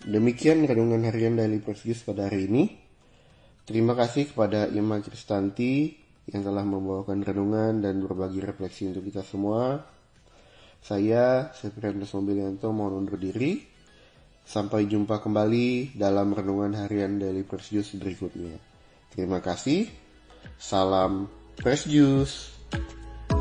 Demikian renungan harian Daily Fresh Juice pada hari ini. Terima kasih kepada Ima Kristanti yang telah membawakan renungan dan berbagi refleksi untuk kita semua. Saya, Septrianus Mobilianto, mohon undur diri. Sampai jumpa kembali dalam renungan harian Daily Fresh Juice berikutnya. Terima kasih. Salam Fresh Juice.